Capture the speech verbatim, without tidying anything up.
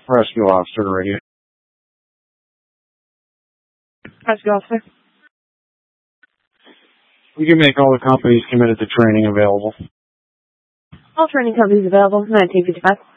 Rescue officer to radio. Rescue officer. We can make all the companies committed to training available. All training companies available, nineteen fifty-five.